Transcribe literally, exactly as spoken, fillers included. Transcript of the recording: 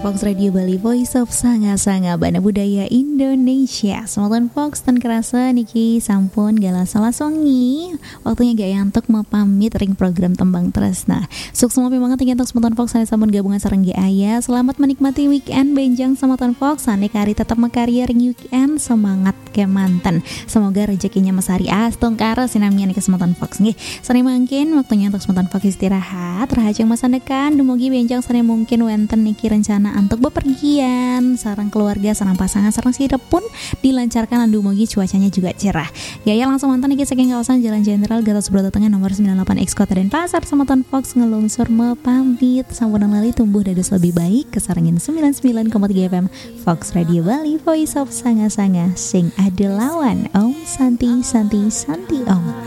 Fox Radio Bali, Voice of Sanga-Sanga Bana Budaya Indonesia. Semoga Fox tan kerasa niki sampun gala salah songi. Waktunya gak yantuk mau pamit ring program Tembang Tresna. Sukses mau banget tinggi untuk semoga Fox sana sampun gabungan sareng G Aya. Selamat menikmati weekend benjang sama Ton Fox. Sane kari tetap mekarya ring weekend, semangat ke mantan. Semoga rezekinya mesari astung karo sinamnya nih ke Ton Fox nggih. Sane mungkin waktunya untuk semoga Fox istirahat. Rahajeng masa dekan dumugi benjang sane mungkin wenten niki rencana untuk bepergian sareng keluarga, sareng pasangan, sareng sirep pun dilancarkan lan dumugi cuacanya juga cerah. Gaya langsung mantan niki saking kawasan Jalan Jenderal Gatot Subroto Tengah nomor sembilan puluh delapan X Kota Denpasar sama Ton Fox ngelungsur mepamit sampun lali tumbuh dados lebih baik kesarengin sembilan puluh sembilan koma tiga F M Fox Radio Bali, Voice of Sanga-Sanga sing ada lawan Om Santi Santi Santi Om.